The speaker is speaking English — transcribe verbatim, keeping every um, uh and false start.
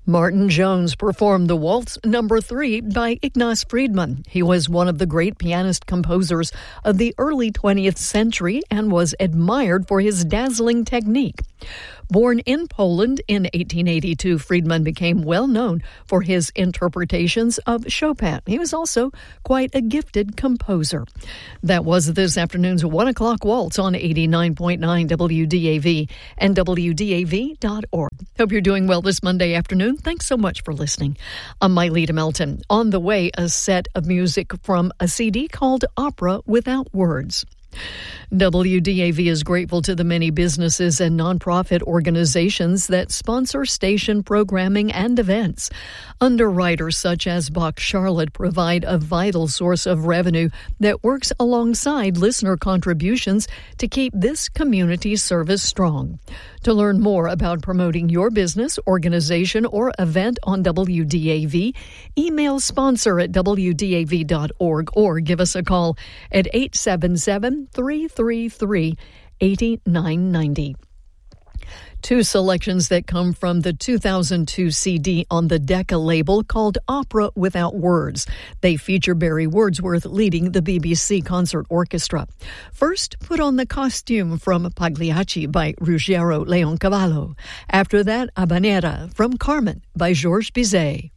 Martin Jones performed the waltz number three by Ignaz Friedman. He was one of the great pianist composers of the early twentieth century and was admired for his dazzling technique. Born in Poland in eighteen eighty-two, Friedman became well known for his interpretations of Chopin. He was also quite a gifted composer. That was this afternoon's one o'clock waltz on eighty-nine point nine W D A V and W D A V dot org. Hope you're doing well this Monday afternoon. Thanks so much for listening. I'm Myleta Melton. On the way, a set of music from a C D called Opera Without Words. W D A V is grateful to the many businesses and nonprofit organizations that sponsor station programming and events. Underwriters such as Bach Charlotte provide a vital source of revenue that works alongside listener contributions to keep this community service strong. To learn more about promoting your business, organization, or event on W D A V, email sponsor at W D A V dot org or give us a call at eight seven seven, three three three, eight nine nine zero. Two selections that come from the two thousand two C D on the Decca label called Opera Without Words. They feature Barry Wordsworth leading the B B C Concert Orchestra. First, put on the costume from Pagliacci by Ruggiero Leoncavallo. After that, Habanera from Carmen by Georges Bizet.